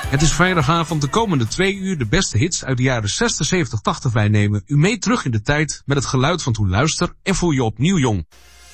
Het is vrijdagavond, de komende 2 uur de beste hits uit de jaren 60, 70, 80. Wij nemen u mee terug in de tijd met het geluid van toen luister en voel je opnieuw jong.